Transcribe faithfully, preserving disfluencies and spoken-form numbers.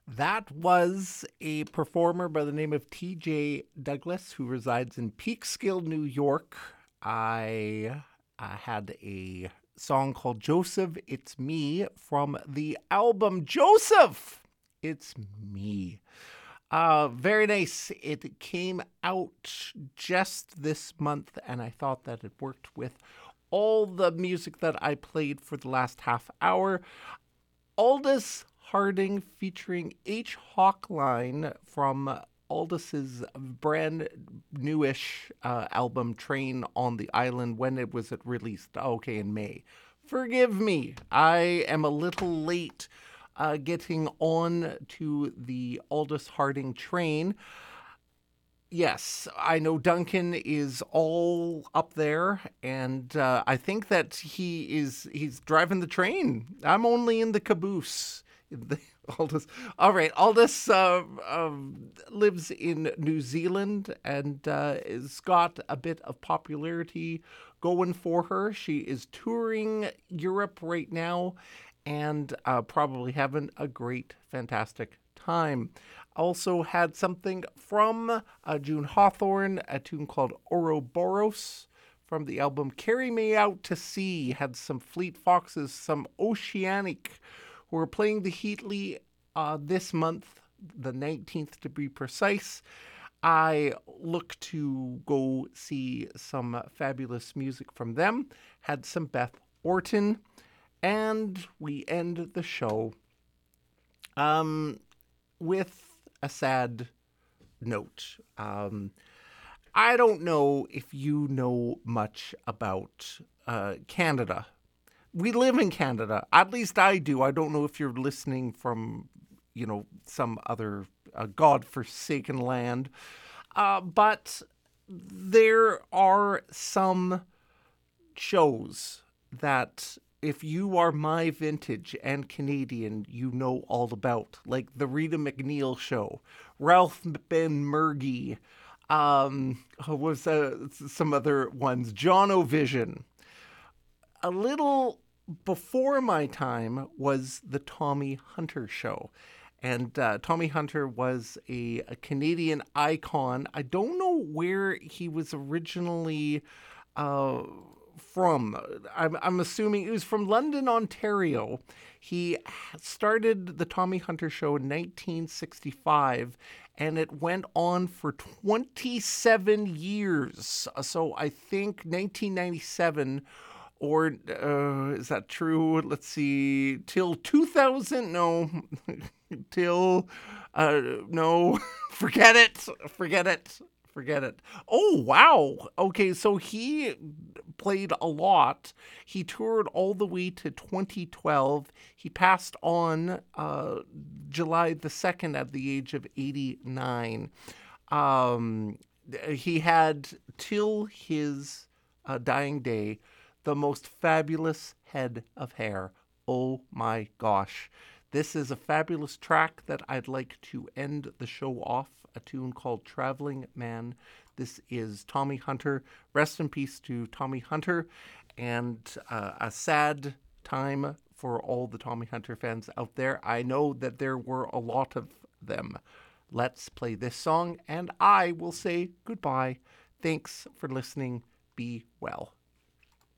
That was a performer by the name of T J Douglas, who resides in Peekskill, New York. I uh, had a song called Joseph, It's Me from the album Joseph, It's Me. Uh, very nice. It came out just this month, and I thought that it worked with all the music that I played for the last half hour. Aldous Harding featuring H. Hawkline from Aldous' brand newish uh, album Train on the Island. When it was it released? Okay, in May. Forgive me, I am a little late uh, getting on to the Aldous Harding train. Yes, I know Duncan is all up there, and uh, I think that he is he's driving the train. I'm only in the caboose. The, Aldous, all right. Aldous uh, um, lives in New Zealand and uh, has got a bit of popularity going for her. She is touring Europe right now, and uh, probably having a great, fantastic time. Also had something from uh, June Hawthorne, a tune called Ouroboros from the album Carry Me Out to Sea. Had some Fleet Foxes, some Oceanic, who are playing the Heatley uh, this month, the nineteenth to be precise. I look to go see some fabulous music from them. Had some Beth Orton, and we end the show um, with a sad note. Um, I don't know if you know much about uh, Canada. We live in Canada. At least I do. I don't know if you're listening from, you know, some other uh, God-forsaken land. Uh, but there are some shows that if you are my vintage and Canadian, you know all about, like the Rita McNeil Show, Ralph Ben Murgy, um, what was uh, some other ones, John O'Vision. A little before my time was the Tommy Hunter Show. And uh, Tommy Hunter was a, a Canadian icon. I don't know where he was originally uh, from. I'm, I'm assuming it was from London, Ontario. He started the Tommy Hunter Show in nineteen sixty-five, and it went on for twenty-seven years. So I think nineteen ninety-seven, or uh, is that true? Let's see, till two thousand? No, till, uh, no, forget it, forget it. Forget it. Oh, wow. Okay, so he played a lot. He toured all the way to twenty twelve. He passed on uh, July the second at the age of eighty-nine. Um, he had, till his uh, dying day, the most fabulous head of hair. Oh my gosh. This is a fabulous track that I'd like to end the show off, a tune called Traveling Man. This is Tommy Hunter. Rest in peace to Tommy Hunter, and uh, a sad time for all the Tommy Hunter fans out there. I know that there were a lot of them. Let's play this song, and I will say goodbye. Thanks for listening. Be well.